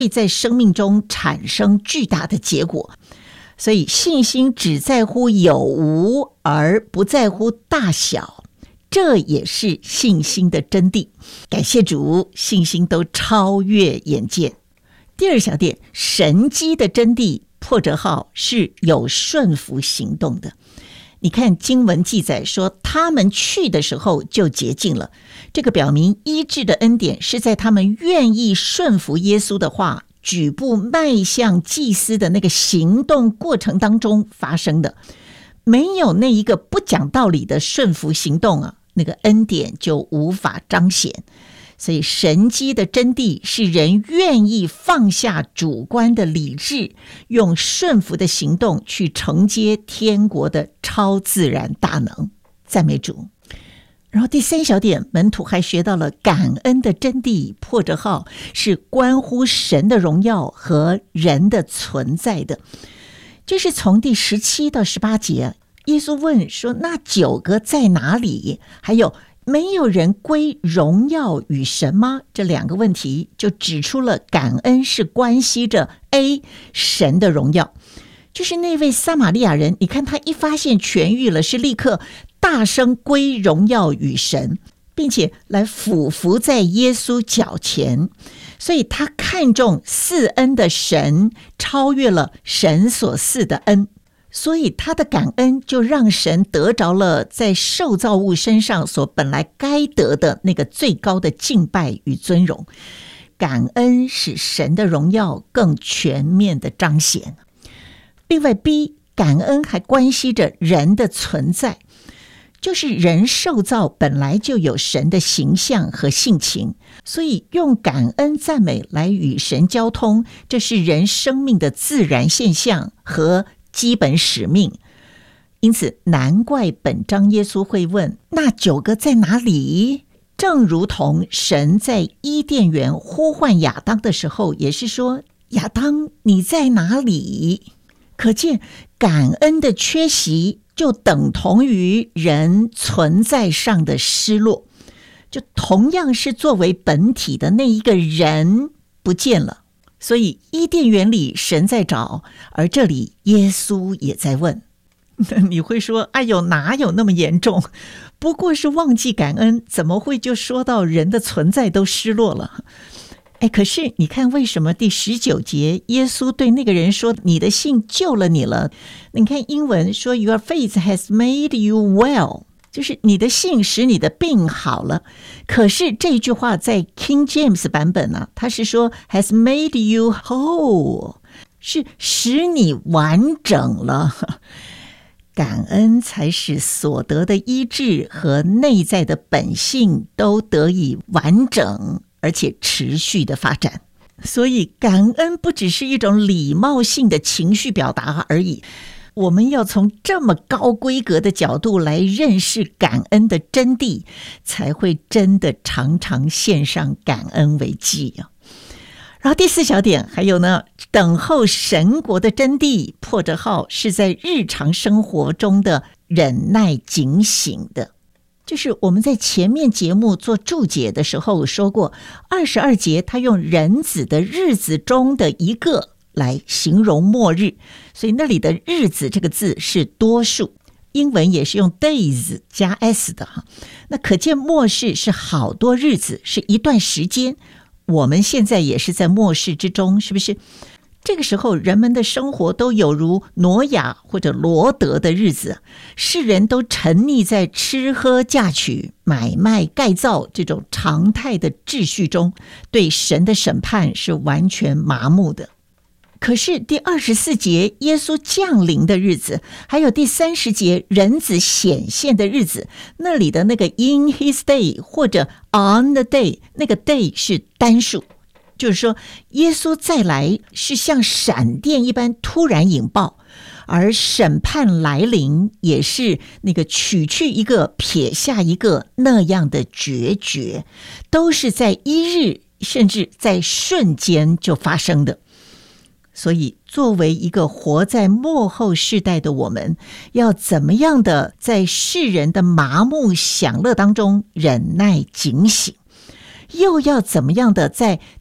会在生命中产生巨大的结果。所以信心只在乎有无，而不在乎大小，这也是信心的真谛。感谢主，信心都超越眼见。第二小点，神迹的真谛破折号是有顺服行动的。你看经文记载说，他们去的时候就洁净了，这个表明医治的恩典是在他们愿意顺服耶稣的话，举步迈向祭司的那个行动过程当中发生的。没有那一个不讲道理的顺服行动啊，那个恩典就无法彰显。所以神迹的真谛是人愿意放下主观的理智，用顺服的行动去承接天国的超自然大能。赞美主。然后第三小点，门徒还学到了感恩的真谛破折号是关乎神的荣耀和人的存在的。这是从第17到18节，耶稣问说，那9个在哪里？还有没有人归荣耀与神吗？这2个问题就指出了感恩是关系着 A 神的荣耀。就是那位撒玛利亚人，你看他一发现痊愈了，是立刻大声归荣耀与神，并且来俯伏在耶稣脚前。所以他看重赐恩的神超越了神所赐的恩，所以他的感恩就让神得着了在受造物身上所本来该得的那个最高的敬拜与尊荣。感恩使神的荣耀更全面的彰显。另外 B， 感恩还关系着人的存在，就是人受造本来就有神的形象和性情，所以用感恩赞美来与神交通，这是人生命的自然现象和基本使命。因此难怪本章耶稣会问，那9个在哪里？正如同神在伊甸园呼唤亚当的时候，也是说，亚当你在哪里？可见感恩的缺席就等同于人存在上的失落，就同样是作为本体的那一个人不见了。所以伊甸园里神在找，而这里耶稣也在问。你会说，哎呦，哪有那么严重？不过是忘记感恩，怎么会就说到人的存在都失落了？可是你看为什么第19节耶稣对那个人说，你的信救了你了？你看英文说 Your faith has made you well， 就是你的信使你的病好了。可是这句话在 King James 版本呢，它是说 has made you whole， 是使你完整了。感恩才使所得的医治和内在的本性都得以完整而且持续的发展。所以感恩不只是一种礼貌性的情绪表达而已，我们要从这么高规格的角度来认识感恩的真谛，才会真的常常献上感恩为祭。然后第4小点还有呢，等候神国的真谛破折号是在日常生活中的忍耐警醒的。就是我们在前面节目做注解的时候说过，22节他用人子的日子中的一个来形容末日，所以那里的日子这个字是多数，英文也是用 days 加 s 的哈。那可见末世是好多日子，是一段时间。我们现在也是在末世之中，是不是？这个时候人们的生活都有如挪亚或者罗德的日子，世人都沉溺在吃喝嫁娶、买卖盖造这种常态的秩序中，对神的审判是完全麻木的。可是第24节耶稣降临的日子，还有第30节人子显现的日子，那里的那个 in his day 或者 on the day， 那个 day 是单数，就是说耶稣再来是像闪电一般突然引爆，而审判来临也是那个取去一个撇下一个那样的决绝，都是在一日甚至在瞬间就发生的。所以作为一个活在末后世代的我们，要怎么样的在世人的麻木享乐当中忍耐警醒，又要怎么样的在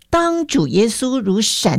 当主耶稣如闪